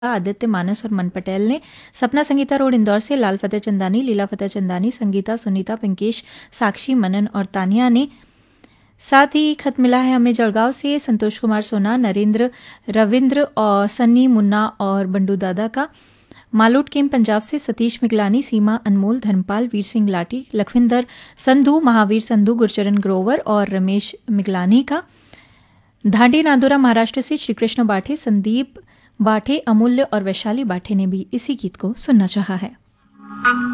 आदित्य मानस और मन पटेल ने। सपना संगीता रोड इंदौर से लाल फतेह चंदानी, लीला फतेह चंदानी, संगीता, सुनीता, पिंकेश, साक्षी, मनन और तानिया ने। साथ ही खत मिला है हमें जलगांव से संतोष कुमार सोना, नरेंद्र, रविंद्र और सन्नी, मुन्ना और बंडू दादा का। मालोट केम पंजाब से सतीश मिगलानी, सीमा, अनमोल, धर्मपाल, वीर सिंह लाठी, लखविंदर संधू, महावीर संधू, गुरचरण ग्रोवर और रमेश मिगलानी का। धांडी नादोरा महाराष्ट्र से श्री कृष्ण बाठे, संदीप बाठे, अमूल्य और वैशाली बाठे ने भी इसी गीत को सुनना चाहा है।